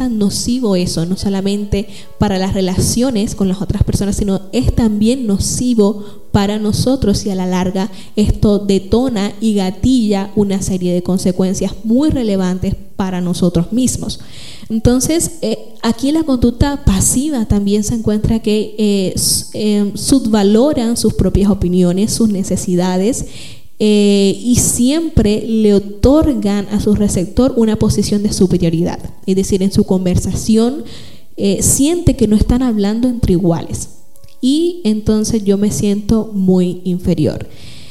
tan nocivo eso, no solamente para las relaciones con las otras personas, sino es también nocivo para nosotros, y a la larga esto detona y gatilla una serie de consecuencias muy relevantes para nosotros mismos. Entonces, aquí la conducta pasiva también se encuentra que subvaloran sus propias opiniones, sus necesidades, y siempre le otorgan a su receptor una posición de superioridad. Es decir, en su conversación siente que no están hablando entre iguales, y entonces yo me siento muy inferior.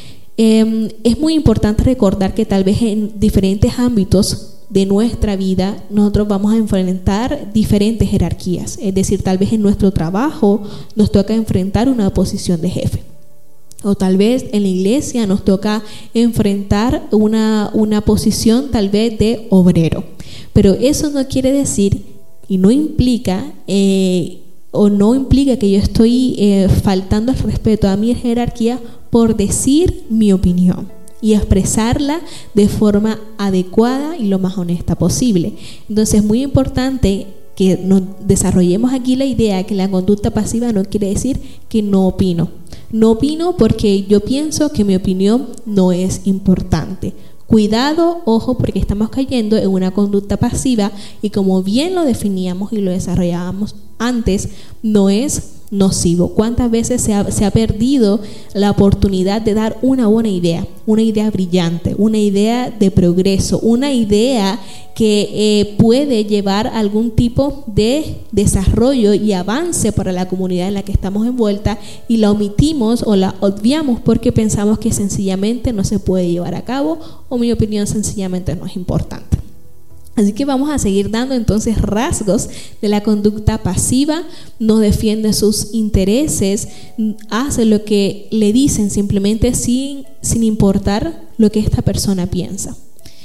Es muy importante recordar que tal vez en diferentes ámbitos de nuestra vida nosotros vamos a enfrentar diferentes jerarquías. Es decir, tal vez en nuestro trabajo nos toca enfrentar una posición de jefe, o tal vez en la iglesia nos toca enfrentar una posición tal vez de obrero. Pero eso no quiere decir y no implica que yo estoy faltando al respeto a mi jerarquía por decir mi opinión y expresarla de forma adecuada y lo más honesta posible. Entonces es muy importante que nos desarrollemos aquí la idea que la conducta pasiva no quiere decir que no opino. No opino porque yo pienso que mi opinión no es importante. Cuidado, ojo, porque estamos cayendo en una conducta pasiva, y como bien lo definíamos y lo desarrollábamos antes, no es nocivo. ¿Cuántas veces se ha perdido la oportunidad de dar una buena idea, una idea brillante, una idea de progreso, una idea que puede llevar a algún tipo de desarrollo y avance para la comunidad en la que estamos envuelta, y la omitimos o la obviamos porque pensamos que sencillamente no se puede llevar a cabo, o mi opinión sencillamente no es importante? Así que vamos a seguir dando entonces rasgos de la conducta pasiva. No defiende sus intereses, hace lo que le dicen simplemente sin importar lo que esta persona piensa.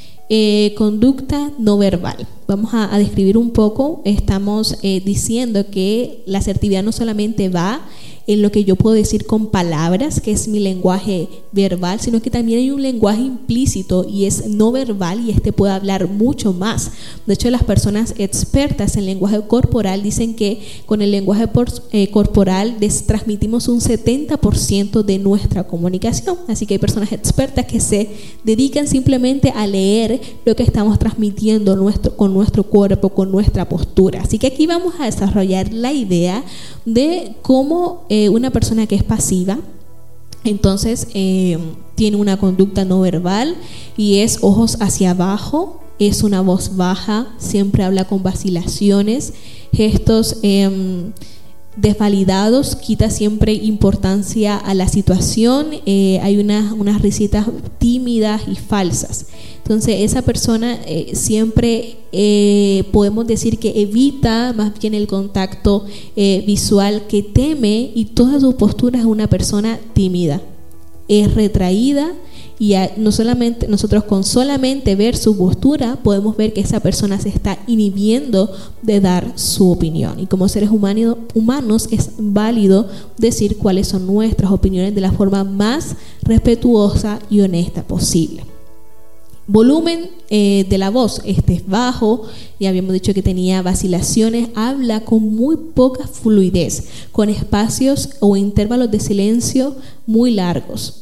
Conducta no verbal. Vamos a describir un poco. Estamos diciendo que la asertividad no solamente va en lo que yo puedo decir con palabras, que es mi lenguaje verbal, sino que también hay un lenguaje implícito y es no verbal, y este puede hablar mucho más. De hecho, las personas expertas en lenguaje corporal dicen que con el lenguaje corporal transmitimos un 70% de nuestra comunicación. Así que hay personas expertas que se dedican simplemente a leer lo que estamos transmitiendo con nuestro cuerpo, con nuestra postura. Así que aquí vamos a desarrollar la idea de cómo una persona que es pasiva, entonces tiene una conducta no verbal, y es ojos hacia abajo, es una voz baja, siempre habla con vacilaciones, gestos desvalidados, quita siempre importancia a la situación, hay unas risitas tímidas y falsas. Entonces esa persona siempre podemos decir que evita más bien el contacto visual, que teme, y toda su postura es una persona tímida, es retraída, y nosotros con solamente ver su postura podemos ver que esa persona se está inhibiendo de dar su opinión. Y como seres humanos es válido decir cuáles son nuestras opiniones de la forma más respetuosa y honesta posible. Volumen de la voz, este es bajo, ya habíamos dicho que tenía vacilaciones, habla con muy poca fluidez, con espacios o intervalos de silencio muy largos.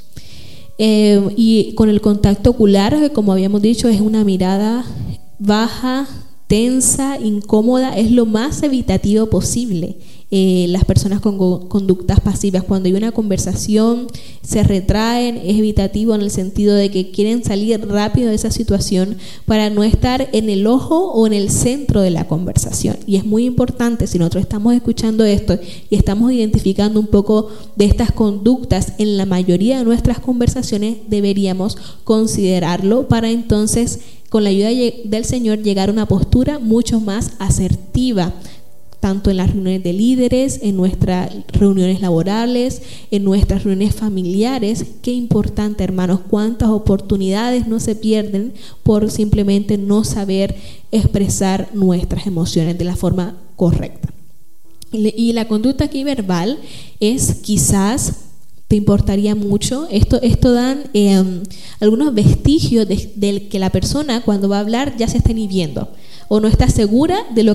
Y con el contacto ocular, que como habíamos dicho es una mirada baja, tensa, incómoda, es lo más evitativo posible. Las personas con conductas pasivas, cuando hay una conversación, se retraen, es evitativo en el sentido de que quieren salir rápido de esa situación para no estar en el ojo o en el centro de la conversación. Y es muy importante, si nosotros estamos escuchando esto y estamos identificando un poco de estas conductas en la mayoría de nuestras conversaciones, deberíamos considerarlo para entonces, con la ayuda del Señor, llegar a una postura mucho más asertiva, tanto en las reuniones de líderes, en nuestras reuniones laborales, en nuestras reuniones familiares. Qué importante, hermanos, cuántas oportunidades no se pierden por simplemente no saber expresar nuestras emociones de la forma correcta. Y la conducta aquí verbal es quizás, te importaría mucho, esto dan algunos vestigios de que la persona cuando va a hablar ya se está inhibiendo o no está segura de lo